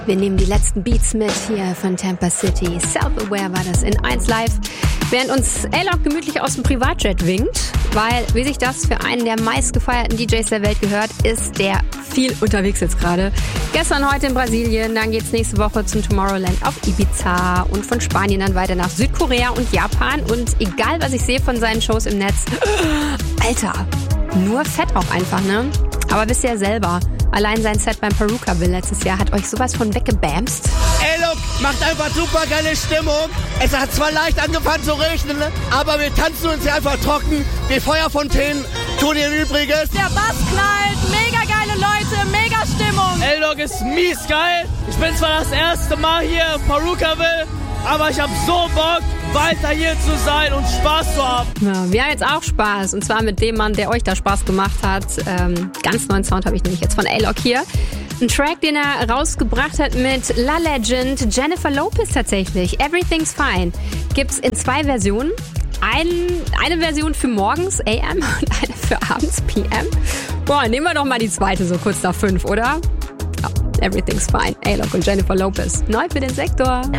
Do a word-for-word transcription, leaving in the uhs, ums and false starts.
Wir nehmen die letzten Beats mit hier von Tampa City. Self-Aware war das in eins Live, während uns A-Log gemütlich aus dem Privatjet winkt, weil, wie sich das für einen der meistgefeierten D Js der Welt gehört, ist der viel unterwegs jetzt gerade. Gestern, heute in Brasilien, dann geht's nächste Woche zum Tomorrowland auf Ibiza und von Spanien dann weiter nach Südkorea und Japan. Und egal, was ich sehe von seinen Shows im Netz, Alter, nur fett auch einfach, ne? Aber wisst ihr ja selber, allein sein Set beim Perukaville letztes Jahr hat euch sowas von weggebamst. A-Log macht einfach super geile Stimmung. Es hat zwar leicht angefangen zu regnen, aber wir tanzen uns hier einfach trocken. Die Feuerfontänen tun ihr Übriges. Der Bass knallt, mega geile Leute, mega Stimmung. A-Log ist mies geil. Ich bin zwar das erste Mal hier im Perukaville, aber ich habe so Bock, weiter hier zu sein und Spaß zu haben. Ja, wir haben jetzt auch Spaß. Und zwar mit dem Mann, der euch da Spaß gemacht hat. Ähm, ganz neuen Sound habe ich nämlich jetzt von A-Log hier. Ein Track, den er rausgebracht hat mit La Legend, Jennifer Lopez tatsächlich. Everything's Fine. Gibt's in zwei Versionen. Ein, eine Version für morgens A M und eine für abends P M. Boah, nehmen wir doch mal die zweite, so kurz nach fünf, oder? Ja, Everything's Fine. A-Log und Jennifer Lopez. Neu für den Sektor.